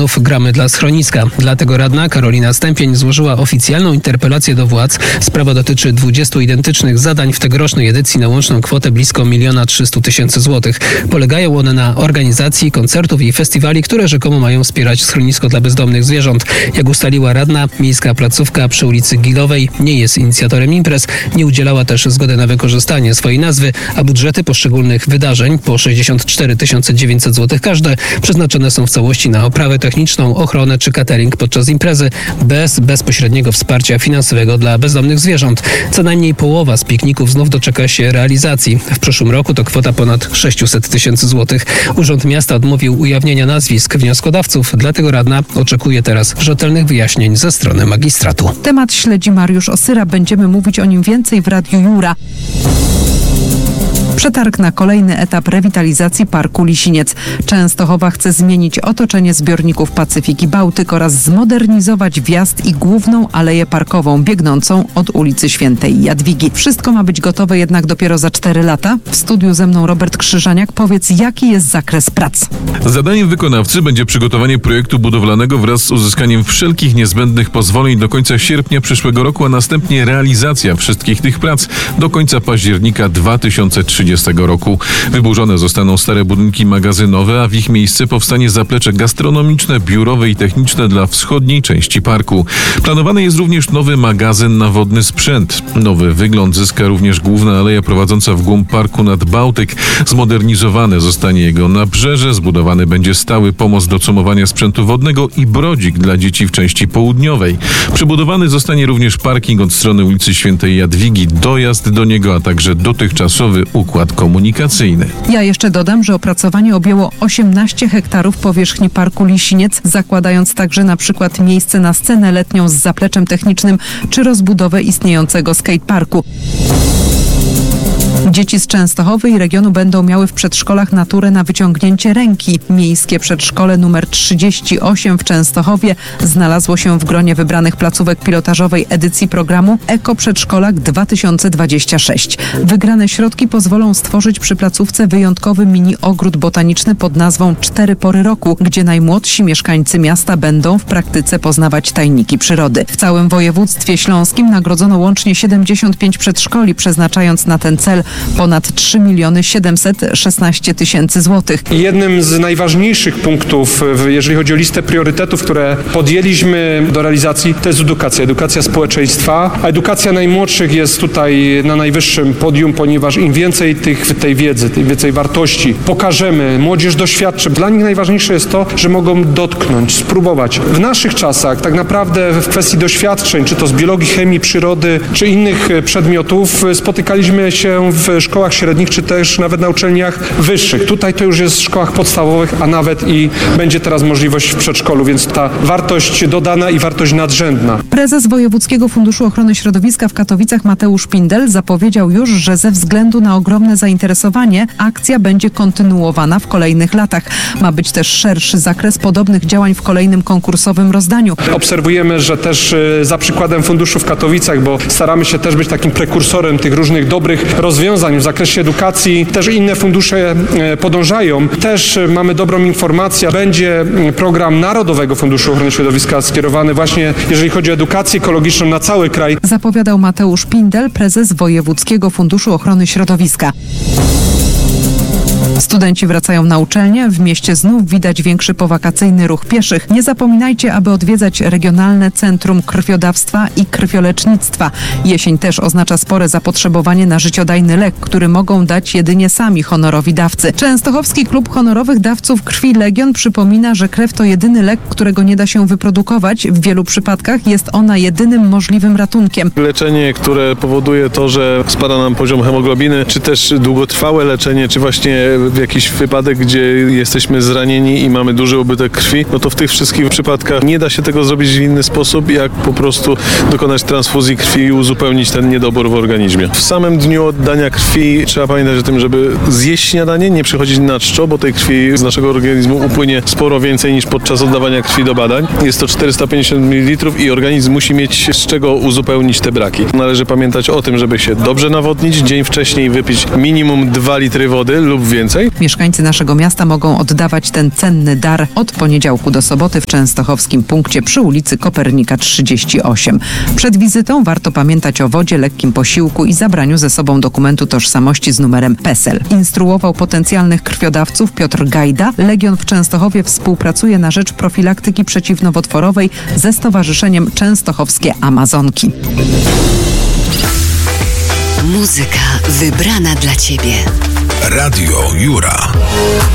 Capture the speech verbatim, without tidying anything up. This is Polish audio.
milionów gramy dla schroniska. Dlatego radna Karolina Stępień złożyła oficjalną interpelację do władz. Sprawa dotyczy dwudziestu identycznych zadań w tegorocznej edycji na łączną kwotę blisko miliona trzystu tysięcy złotych. Polegają one na organizacji koncertów i festiwali, które rzekomo mają wspierać schronisko dla bezdomnych zwierząt. Jak ustaliła radna, miejska placówka przy ulicy Gilowej nie jest inicjatorem imprez, nie udzielała też zgody na wykorzystanie swojej nazwy, a budżety poszczególnych wydarzeń, po sześćdziesiąt cztery tysiące dziewięćset złotych każde, przeznaczone są w całości na oprawę techniczną, ochronę czy catering podczas imprezy, bez bezpośredniego wsparcia finansowego dla bezdomnych zwierząt. Co najmniej połowa z pikników znów doczeka się realizacji. W przyszłym roku to kwota ponad sześćset tysięcy złotych. Urząd Miasta odmówił ujawnienia nazwisk wnioskodawców, dlatego radna oczekuje teraz rzetelnych wyjaśnień ze strony magistratu. Temat śledzi Mariusz Osyra. Będziemy mówić o nim więcej w Radiu Jura. Przetarg na kolejny etap rewitalizacji Parku Lisiniec. Częstochowa chce zmienić otoczenie zbiorników Pacyfik i Bałtyk oraz zmodernizować wjazd i główną aleję parkową biegnącą od ulicy Świętej Jadwigi. Wszystko ma być gotowe jednak dopiero za cztery lata. W studiu ze mną Robert Krzyżaniak. Powiedz, jaki jest zakres prac? Zadaniem wykonawcy będzie przygotowanie projektu budowlanego wraz z uzyskaniem wszelkich niezbędnych pozwoleń do końca sierpnia przyszłego roku, a następnie realizacja wszystkich tych prac do końca października dwa tysiące trzydziestego roku. Wyburzone zostaną stare budynki magazynowe, a w ich miejsce powstanie zaplecze gastronomiczne, biurowe i techniczne dla wschodniej części parku. Planowany jest również nowy magazyn na wodny sprzęt. Nowy wygląd zyska również główna aleja prowadząca w głąb parku nad Bałtyk. Zmodernizowane zostanie jego nabrzeże, zbudowany będzie stały pomost do cumowania sprzętu wodnego i brodzik dla dzieci w części południowej. Przebudowany zostanie również parking od strony ulicy Świętej Jadwigi, dojazd do niego, a także dotychczasowy układ komunikacyjny. Ja jeszcze dodam, że opracowanie objęło osiemnaście hektarów powierzchni Parku Lisiniec, zakładając także na przykład miejsce na scenę letnią z zapleczem technicznym czy rozbudowę istniejącego skateparku. Dzieci z Częstochowy i regionu będą miały w przedszkolach naturę na wyciągnięcie ręki. Miejskie przedszkole nr trzydzieści osiem w Częstochowie znalazło się w gronie wybranych placówek pilotażowej edycji programu Eko Przedszkolak dwa tysiące dwadzieścia sześć. Wygrane środki pozwolą stworzyć przy placówce wyjątkowy mini ogród botaniczny pod nazwą Cztery Pory Roku, gdzie najmłodsi mieszkańcy miasta będą w praktyce poznawać tajniki przyrody. W całym województwie śląskim nagrodzono łącznie siedemdziesiąt pięć przedszkoli, przeznaczając na ten cel ponad trzy miliony siedemset szesnaście tysięcy złotych. Jednym z najważniejszych punktów, jeżeli chodzi o listę priorytetów, które podjęliśmy do realizacji, to jest edukacja, edukacja społeczeństwa. A edukacja najmłodszych jest tutaj na najwyższym podium, ponieważ im więcej tych, tej wiedzy, tej więcej wartości pokażemy, młodzież doświadczy. Dla nich najważniejsze jest to, że mogą dotknąć, spróbować. W naszych czasach tak naprawdę w kwestii doświadczeń, czy to z biologii, chemii, przyrody, czy innych przedmiotów, spotykaliśmy się w szkołach średnich, czy też nawet na uczelniach wyższych. Tutaj to już jest w szkołach podstawowych, a nawet i będzie teraz możliwość w przedszkolu, więc ta wartość dodana i wartość nadrzędna. Prezes Wojewódzkiego Funduszu Ochrony Środowiska w Katowicach Mateusz Pindel zapowiedział już, że ze względu na ogromne zainteresowanie akcja będzie kontynuowana w kolejnych latach. Ma być też szerszy zakres podobnych działań w kolejnym konkursowym rozdaniu. Obserwujemy, że też za przykładem funduszu w Katowicach, bo staramy się też być takim prekursorem tych różnych dobrych rozwiązań w zakresie edukacji. Też inne fundusze podążają. Też mamy dobrą informację. Będzie program Narodowego Funduszu Ochrony Środowiska skierowany właśnie, jeżeli chodzi o edukację ekologiczną na cały kraj. Zapowiadał Mateusz Pindel, prezes Wojewódzkiego Funduszu Ochrony Środowiska. Studenci wracają na uczelnię. W mieście znów widać większy powakacyjny ruch pieszych. Nie zapominajcie, aby odwiedzać Regionalne Centrum Krwiodawstwa i Krwiolecznictwa. Jesień też oznacza spore zapotrzebowanie na życiodajny lek, który mogą dać jedynie sami honorowi dawcy. Częstochowski Klub Honorowych Dawców Krwi Legion przypomina, że krew to jedyny lek, którego nie da się wyprodukować. W wielu przypadkach jest ona jedynym możliwym ratunkiem. Leczenie, które powoduje to, że spada nam poziom hemoglobiny, czy też długotrwałe leczenie, czy właśnie w jakiś wypadek, gdzie jesteśmy zranieni i mamy duży ubytek krwi, no to w tych wszystkich przypadkach nie da się tego zrobić w inny sposób, jak po prostu dokonać transfuzji krwi i uzupełnić ten niedobór w organizmie. W samym dniu oddania krwi trzeba pamiętać o tym, żeby zjeść śniadanie, nie przychodzić na czczo, bo tej krwi z naszego organizmu upłynie sporo więcej niż podczas oddawania krwi do badań. Jest to czterysta pięćdziesiąt mililitrów i organizm musi mieć z czego uzupełnić te braki. Należy pamiętać o tym, żeby się dobrze nawodnić, dzień wcześniej wypić minimum dwa litry wody lub więcej. więcej. Mieszkańcy naszego miasta mogą oddawać ten cenny dar od poniedziałku do soboty w częstochowskim punkcie przy ulicy Kopernika trzydzieści osiem. Przed wizytą warto pamiętać o wodzie, lekkim posiłku i zabraniu ze sobą dokumentu tożsamości z numerem PESEL. Instruował potencjalnych krwiodawców Piotr Gajda. Legion w Częstochowie współpracuje na rzecz profilaktyki przeciwnowotworowej ze Stowarzyszeniem Częstochowskie Amazonki. Muzyka wybrana dla Ciebie. Radio Jura.